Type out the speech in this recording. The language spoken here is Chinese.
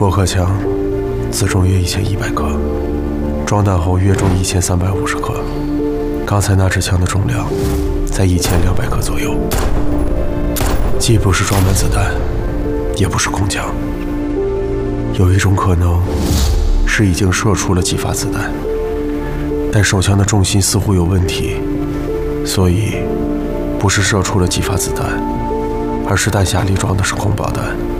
驳壳枪自重约1100克，装弹后约重1350克。刚才那支枪的重量在1200克左右，既不是装满子弹，也不是空枪。有一种可能是已经射出了几发子弹，但手枪的重心似乎有问题，所以不是射出了几发子弹，而是弹匣里装的是空包弹。